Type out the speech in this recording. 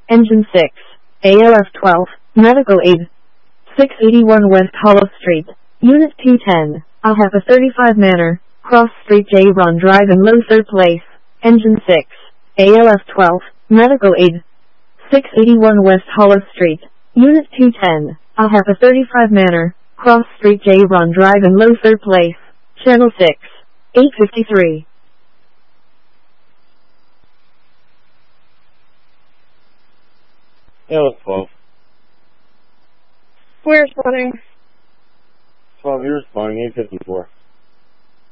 Engine 6, ALF 12, Medical Aid. 681 West Hollow Street, Unit P10, Alhapa 35 Manor, Cross Street J. Ron Drive in Lothar Place. Engine 6, ALF 12, Medical Aid. 681 West Hollow Street, Unit P10, Alhapa 35 Manor, Cross Street J. Ron Drive in Lothar Place. Channel 6, 853. ALF 12. We're responding. 12, you're responding, 854.